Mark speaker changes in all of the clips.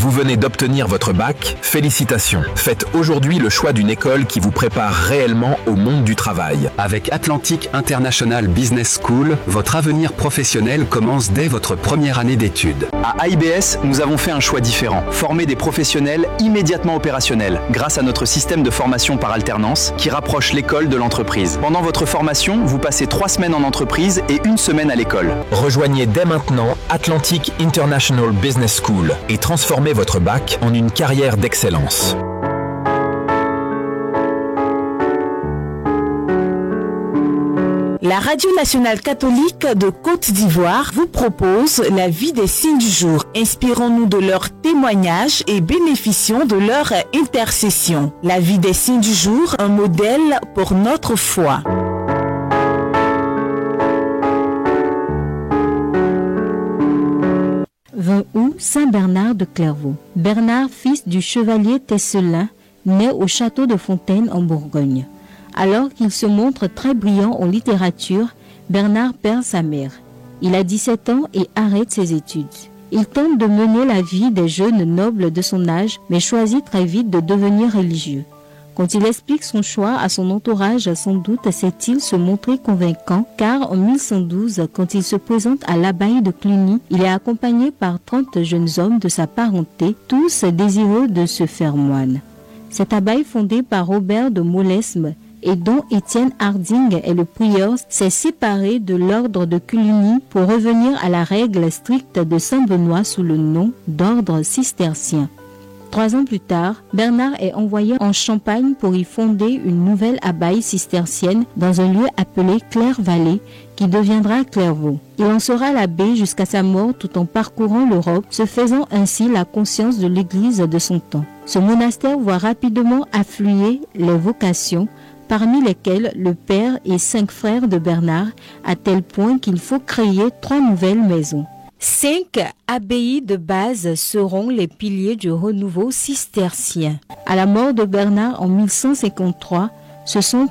Speaker 1: Vous venez d'obtenir votre bac, félicitations. Faites aujourd'hui le choix d'une école qui vous prépare réellement au monde du travail.
Speaker 2: Avec Atlantic International Business School, votre avenir professionnel commence dès votre première année d'études.
Speaker 3: À IBS, nous avons fait un choix différent. Former des professionnels immédiatement opérationnels grâce à notre système de formation par alternance qui rapproche l'école de l'entreprise. Pendant votre formation, vous passez 3 semaines en entreprise et 1 semaine à l'école.
Speaker 1: Rejoignez dès maintenant Atlantic International Business School et transformez votre bac en une carrière d'excellence.
Speaker 4: La Radio nationale catholique de Côte d'Ivoire vous propose la vie des saints du jour. Inspirons-nous de leurs témoignages et bénéficions de leur intercession. La vie des saints du jour, un modèle pour notre foi.
Speaker 5: 20 août, Saint Bernard de Clairvaux. Bernard, fils du chevalier Tesselin, naît au château de Fontaine en Bourgogne. Alors qu'il se montre très brillant en littérature, Bernard perd sa mère. Il a 17 ans et arrête ses études. Il tente de mener la vie des jeunes nobles de son âge, mais choisit très vite de devenir religieux. Quand il explique son choix à son entourage, sans doute sait-il se montrer convaincant, car en 1112, quand il se présente à l'abbaye de Cluny, il est accompagné par 30 jeunes hommes de sa parenté, tous désireux de se faire moine. Cette abbaye fondée par Robert de Molesme et dont Étienne Harding est le prieur, s'est séparé de l'ordre de Cluny pour revenir à la règle stricte de Saint-Benoît sous le nom d'ordre cistercien. 3 ans plus tard, Bernard est envoyé en Champagne pour y fonder une nouvelle abbaye cistercienne dans un lieu appelé Claire-Vallée, qui deviendra Clairvaux. Il en sera l'abbé jusqu'à sa mort tout en parcourant l'Europe, se faisant ainsi la conscience de l'Église de son temps. Ce monastère voit rapidement affluer les vocations, parmi lesquels le père et 5 frères de Bernard, à tel point qu'il faut créer 3 nouvelles maisons.
Speaker 4: 5 abbayes de base seront les piliers du renouveau cistercien.
Speaker 5: À la mort de Bernard en 1153, ce sont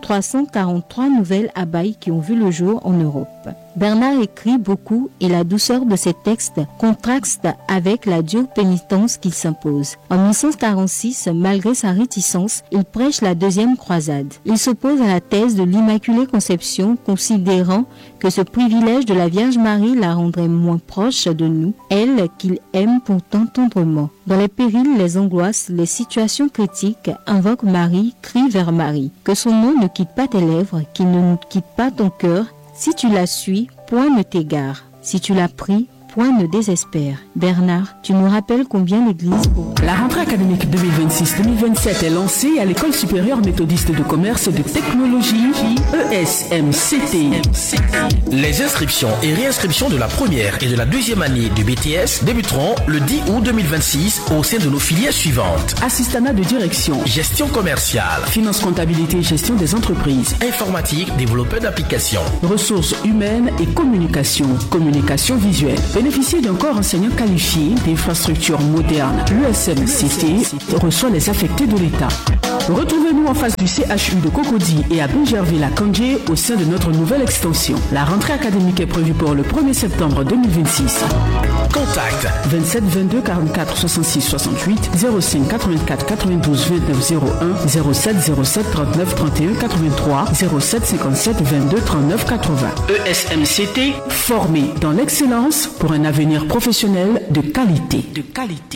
Speaker 5: 343 nouvelles abbayes qui ont vu le jour en Europe. Bernard écrit beaucoup et la douceur de ses textes contraste avec la dure pénitence qu'il s'impose. En 1146, malgré sa réticence, il prêche la 2e croisade. Il s'oppose à la thèse de l'Immaculée Conception, considérant que ce privilège de la Vierge Marie la rendrait moins proche de nous, elle qu'il aime pourtant tendrement. Dans les périls, les angoisses, les situations critiques, invoque Marie, crie vers Marie. Que son nom ne quitte pas tes lèvres, qu'il ne quitte pas ton cœur. Si tu la suis, point ne t'égare. Si tu la pries, point ne désespère. Bernard, tu nous rappelles combien l'Église...
Speaker 6: La rentrée académique 2026-2027 est lancée à l'École supérieure méthodiste de commerce et de technologie ESMCT.
Speaker 7: Les inscriptions et réinscriptions de la première et de la 2e année du BTS débuteront le 10 août 2026 au sein de nos filières suivantes.
Speaker 6: Assistanat de direction,
Speaker 7: gestion commerciale,
Speaker 6: finance, comptabilité et gestion des entreprises,
Speaker 7: informatique, développeur d'applications,
Speaker 6: ressources humaines et communication visuelle. Bénéficier d'un corps enseignant qualifié, d'infrastructures modernes, l'ESMCT reçoit les affectés de l'État. Retrouvez-nous en face du CHU de Cocody et à Bingerville-à-Kandjé au sein de notre nouvelle extension. La rentrée académique est prévue pour le 1er septembre 2026.
Speaker 7: Contact
Speaker 6: 27 22 44 66 68 05 84 92 29 01 07 07 39 31 83 07 57 22 39 80.
Speaker 7: ESMCT,
Speaker 6: formé dans l'excellence pour un avenir professionnel de qualité.